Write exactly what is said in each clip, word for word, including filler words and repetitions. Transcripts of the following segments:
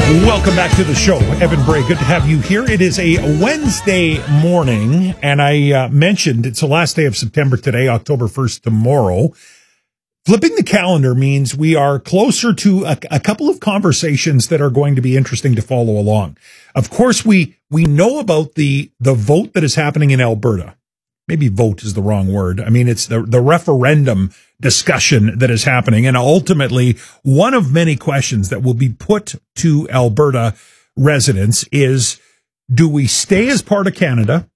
Welcome back to the show. Evan Bray, good to have you here. It is a Wednesday morning, and I uh, mentioned it's the last day of September today, October first tomorrow. Flipping the calendar means we are closer to a, a couple of conversations that are going to be interesting to follow along. Of course, we we know about the the vote that is happening in Alberta. Maybe vote is the wrong word. I mean, it's the, the referendum discussion that is happening. And ultimately, one of many questions that will be put to Alberta residents is, do we stay as part of Canada,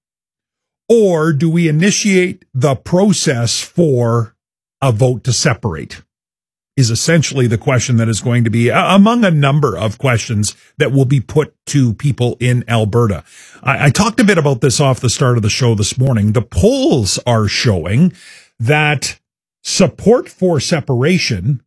or do we initiate the process for a vote to separate? Is essentially the question that is going to be uh, among a number of questions that will be put to people in Alberta. I, I talked a bit about this off the start of the show this morning. The polls are showing that support for separation,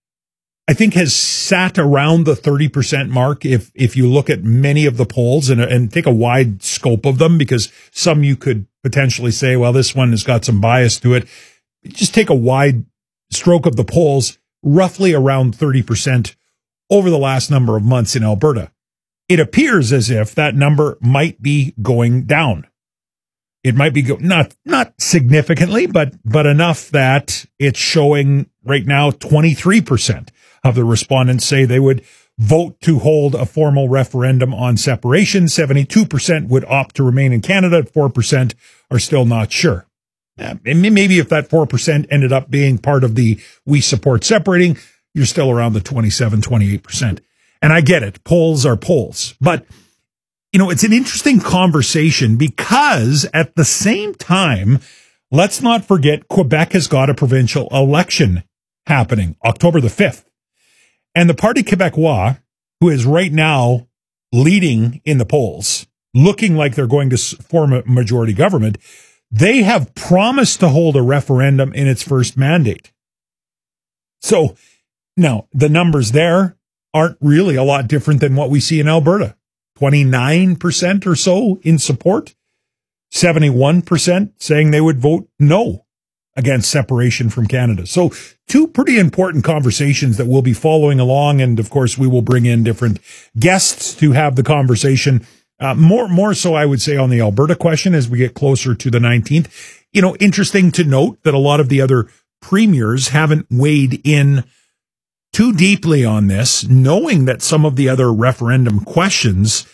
I think, has sat around the thirty percent mark. If, if you look at many of the polls and, and take a wide scope of them, because some you could potentially say, well, this one has got some bias to it. Just take a wide stroke of the polls, roughly around thirty percent over the last number of months in Alberta. It appears as if that number might be going down. It might be go, not not significantly, but but enough that it's showing right now twenty-three percent of the respondents say they would vote to hold a formal referendum on separation. seventy-two percent would opt to remain in Canada. four percent are still not sure. Uh, maybe if that four percent ended up being part of the we support separating, you're still around the twenty-seven, twenty-eight percent. And I get it. Polls are polls. But, you know, it's an interesting conversation because at the same time, let's not forget Quebec has got a provincial election happening October the fifth. And the Parti Québécois, who is right now leading in the polls, looking like they're going to form a majority government, they have promised to hold a referendum in its first mandate. So now the numbers there aren't really a lot different than what we see in Alberta. twenty-nine percent or so in support, seventy-one percent saying they would vote no against separation from Canada. So two pretty important conversations that we'll be following along. And of course, we will bring in different guests to have the conversation. Uh, more, more so, I would say, on the Alberta question as we get closer to the nineteenth. You know, interesting to note that a lot of the other premiers haven't weighed in too deeply on this, knowing that some of the other referendum questions,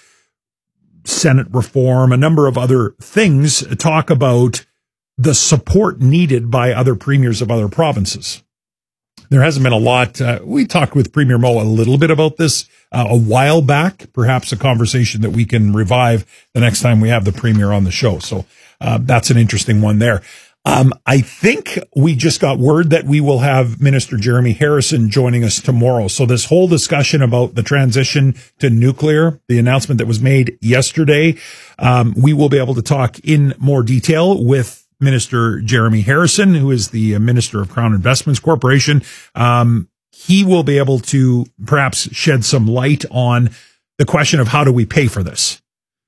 Senate reform, a number of other things, talk about the support needed by other premiers of other provinces. There hasn't been a lot. Uh, we talked with Premier Moe a little bit about this uh, a while back, perhaps a conversation that we can revive the next time we have the Premier on the show. So uh, that's an interesting one there. Um, I think we just got word that we will have Minister Jeremy Harrison joining us tomorrow. So this whole discussion about the transition to nuclear, the announcement that was made yesterday, um, we will be able to talk in more detail with Minister Jeremy Harrison, who is the Minister of Crown Investments Corporation. Um, he will be able to perhaps shed some light on the question of how do we pay for this?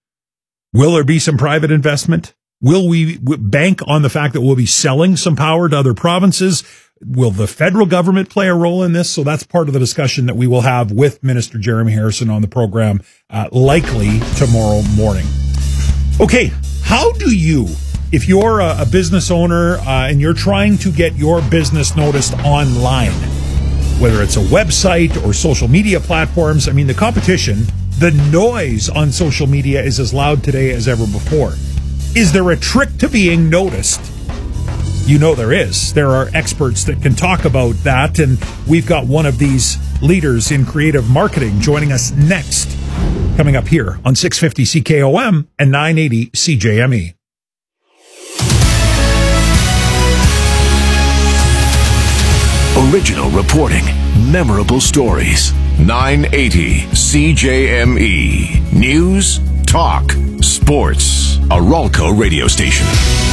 Will there be some private investment? Will we bank on the fact that we'll be selling some power to other provinces? Will the federal government play a role in this? So that's part of the discussion that we will have with Minister Jeremy Harrison on the program, uh, likely tomorrow morning. Okay, how do you, if you're a, a business owner uh, and you're trying to get your business noticed online, whether it's a website or social media platforms, I mean, the competition, the noise on social media is as loud today as ever before. Is there a trick to being noticed? You know there is. There are experts that can talk about that, and we've got one of these leaders in creative marketing joining us next, coming up here on six fifty C K O M and nine eighty C J M E. Original reporting, memorable stories. nine eighty C J M E. News, talk, sports. A Ralco radio station.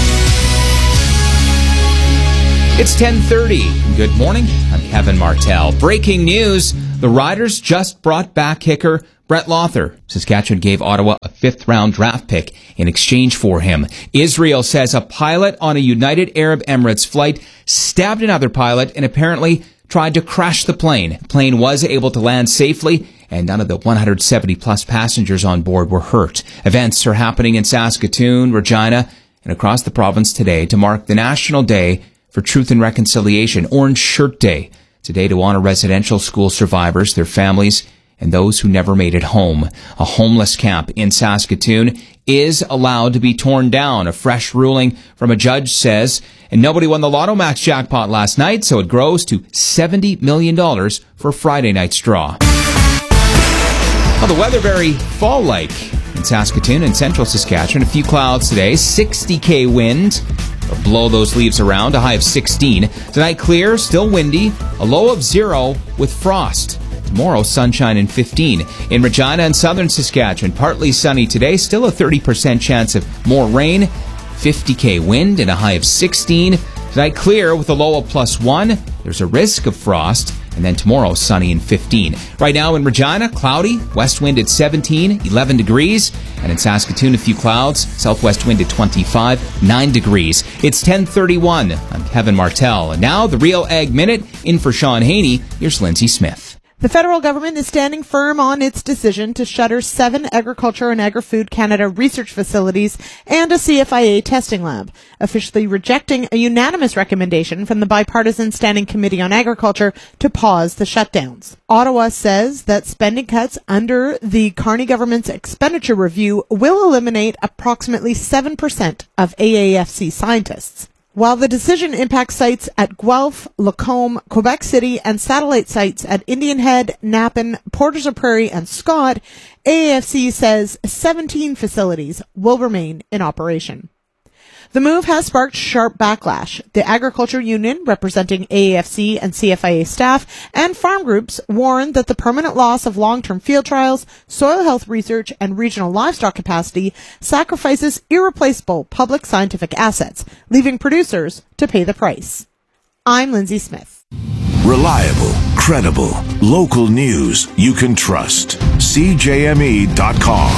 It's ten thirty. Good morning. I'm Kevin Martell. Breaking news. The Riders just brought back kicker Brett Lawther. Saskatchewan gave Ottawa a fifth-round draft pick in exchange for him. Israel says a pilot on a United Arab Emirates flight stabbed another pilot and apparently tried to crash the plane. The plane was able to land safely and none of the one hundred seventy plus passengers on board were hurt. Events are happening in Saskatoon, Regina, and across the province today to mark the National Day for Truth and Reconciliation, Orange Shirt Day. Today to honor residential school survivors, their families, and those who never made it home. A homeless camp in Saskatoon is allowed to be torn down. A fresh ruling from a judge says, and nobody won the Lotto Max jackpot last night, so it grows to seventy million dollars for Friday night's draw. Well, the weather very fall-like in Saskatoon and central Saskatchewan. A few clouds today, sixty K wind. It'll blow those leaves around, a high of sixteen. Tonight clear, still windy, a low of zero with frost. Tomorrow, sunshine and fifteen. In Regina and southern Saskatchewan, partly sunny today, still a thirty percent chance of more rain, fifty K wind and a high of sixteen. Tonight clear with a low of plus one. There's a risk of frost. And then tomorrow, sunny and fifteen. Right now in Regina, cloudy, west wind at seventeen, eleven degrees. And in Saskatoon, a few clouds, southwest wind at twenty-five, nine degrees. It's ten thirty-one. I'm Kevin Martell. And now the Real Ag Minute. In for Sean Haney, here's Lindsay Smith. The federal government is standing firm on its decision to shutter seven Agriculture and Agri-Food Canada research facilities and a C F I A testing lab, officially rejecting a unanimous recommendation from the Bipartisan Standing Committee on Agriculture to pause the shutdowns. Ottawa says that spending cuts under the Carney government's expenditure review will eliminate approximately seven percent of A A F C scientists. While the decision impacts sites at Guelph, Lacombe, Quebec City, and satellite sites at Indian Head, Napan, Porters of Prairie, and Scott, A A F C says seventeen facilities will remain in operation. The move has sparked sharp backlash. The Agriculture Union, representing A A F C and C F I A staff, and farm groups warned that the permanent loss of long-term field trials, soil health research, and regional livestock capacity sacrifices irreplaceable public scientific assets, leaving producers to pay the price. I'm Lindsay Smith. Reliable, credible, local news you can trust. C J M E dot com.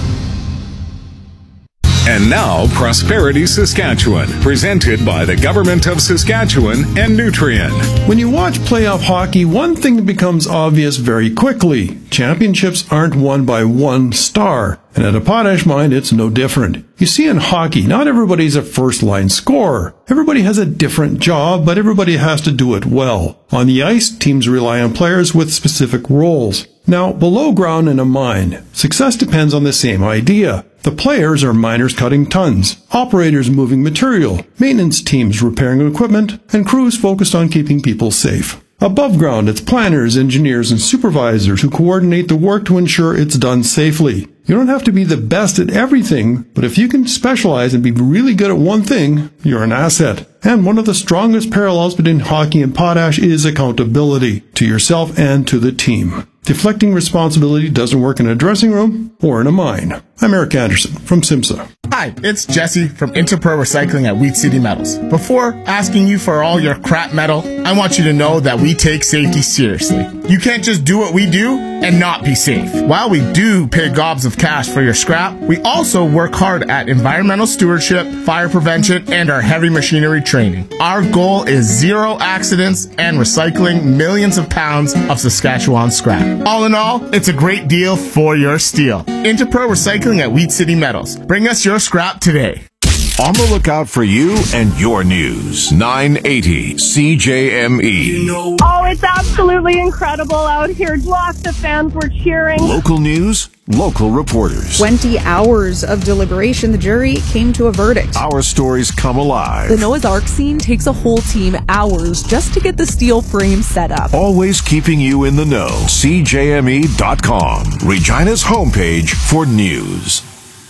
And now, Prosperity Saskatchewan, presented by the Government of Saskatchewan and Nutrien. When you watch playoff hockey, one thing becomes obvious very quickly. Championships aren't won by one star. And at a Potash Mine, it's no different. You see, in hockey, not everybody's a first-line scorer. Everybody has a different job, but everybody has to do it well. On the ice, teams rely on players with specific roles. Now, below ground in a mine, success depends on the same idea. The players are miners cutting tons, operators moving material, maintenance teams repairing equipment, and crews focused on keeping people safe. Above ground, it's planners, engineers, and supervisors who coordinate the work to ensure it's done safely. You don't have to be the best at everything, but if you can specialize and be really good at one thing, you're an asset. And one of the strongest parallels between hockey and potash is accountability to yourself and to the team. Deflecting responsibility doesn't work in a dressing room or in a mine. I'm Eric Anderson from SIMSA. Hi, it's Jesse from Interpro Recycling at Wheat City Metals. Before asking you for all your crap metal, I want you to know that we take safety seriously. You can't just do what we do and not be safe. While we do pay gobs of cash for your scrap, we also work hard at environmental stewardship, fire prevention, and our heavy machinery training. Our goal is zero accidents and recycling millions of pounds of Saskatchewan scrap. All in all, it's a great deal for your steel. Interpro Recycling at Wheat City Metals. Bring us your scrap today. On the lookout for you and your news. nine eighty C J M E. Oh, it's absolutely incredible out here. Lots of fans were cheering. Local news, local reporters. twenty hours of deliberation, the jury came to a verdict. Our stories come alive. The Noah's Ark scene takes a whole team hours just to get the steel frame set up. Always keeping you in the know. C J M E dot com. Regina's homepage for news.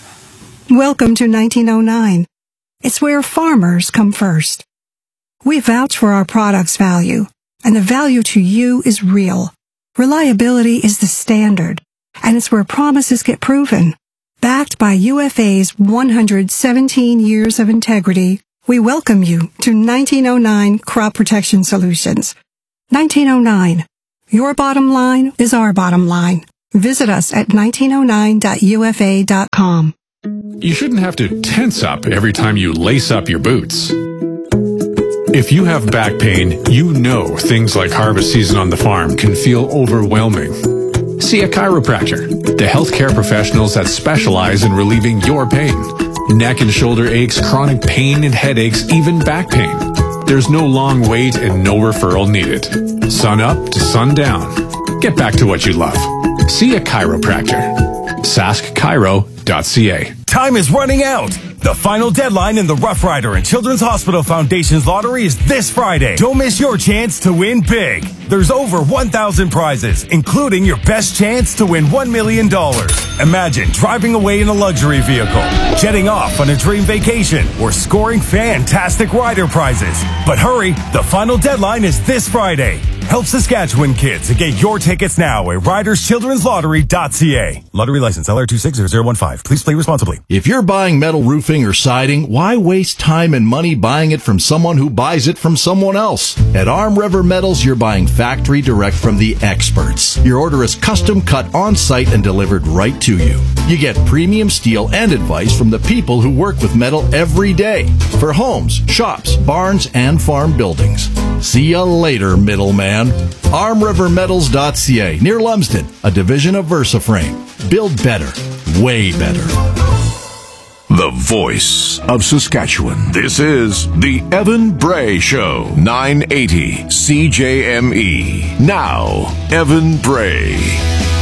Welcome to nineteen oh nine. It's where farmers come first. We vouch for our product's value, and the value to you is real. Reliability is the standard, and it's where promises get proven. Backed by U F A's one hundred seventeen years of integrity, we welcome you to nineteen oh nine Crop Protection Solutions. nineteen oh nine. Your bottom line is our bottom line. Visit us at nineteen oh nine dot U F A dot com. You shouldn't have to tense up every time you lace up your boots. If you have back pain, you know things like harvest season on the farm can feel overwhelming. See a chiropractor, the healthcare professionals that specialize in relieving your pain. Neck and shoulder aches, chronic pain and headaches, even back pain. There's no long wait and no referral needed. Sun up to sundown. Get back to what you love. See a chiropractor. sask chiro dot c a. Time is running out. The final deadline in the Rough Rider and Children's Hospital Foundation's lottery is this Friday. Don't miss your chance to win big. There's over one thousand prizes, including your best chance to win one million dollars. Imagine driving away in a luxury vehicle, jetting off on a dream vacation, or scoring fantastic rider prizes. But hurry, the final deadline is this Friday. Help Saskatchewan kids and get your tickets now at riders children's lottery dot c a. Lottery license L R two six zero zero one five. Please play responsibly. If you're buying metal roofing or siding, why waste time and money buying it from someone who buys it from someone else? At Arm River Metals, you're buying factory direct from the experts. Your order is custom cut on site and delivered right to you. You get premium steel and advice from the people who work with metal every day for homes, shops, barns, and farm buildings. See ya later, middleman. arm river metals dot c a, near Lumsden, a division of VersaFrame. Build better, way better. The voice of Saskatchewan. This is the Evan Bray Show, nine eighty C J M E. Now, Evan Bray.